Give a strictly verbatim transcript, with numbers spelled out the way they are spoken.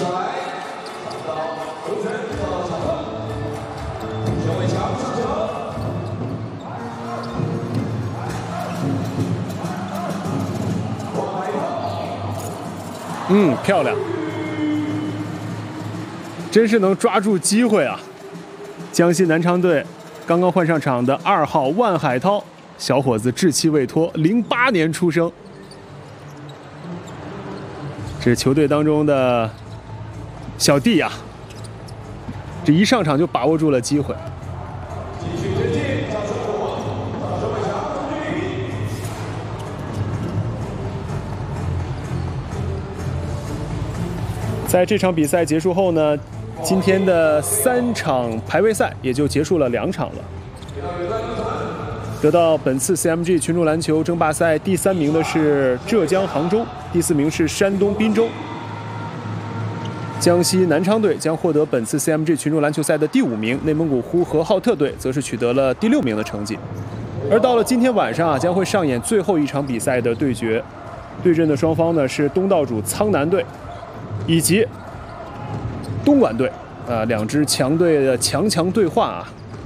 嗯，漂亮，真是能抓住机会啊！江西南昌队刚刚换上场的二号万海涛，小伙子稚气未脱，零八年出生，这是球队当中的小弟呀、啊，这一上场就把握住了机会。在这场比赛结束后呢，今天的三场排位赛也就结束了两场了。得到本次 C M G 群众篮球争霸赛第三名的是浙江杭州，第四名是山东滨州。江西南昌队将获得本次 C M G 群众篮球赛的第五名，内蒙古呼和浩特队则是取得了第六名的成绩。而到了今天晚上啊，将会上演最后一场比赛的对决，对阵的双方呢是东道主苍南队以及东莞队，呃，两支强队的强强对话啊。